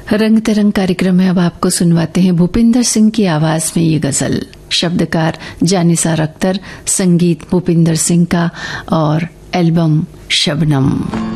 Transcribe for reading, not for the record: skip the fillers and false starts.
रंग तरंग कार्यक्रम में अब आपको सुनवाते हैं भूपिंदर सिंह की आवाज में ये गजल। शब्दकार जानिसार अख्तर, संगीत भूपिंदर सिंह का और एल्बम शबनम।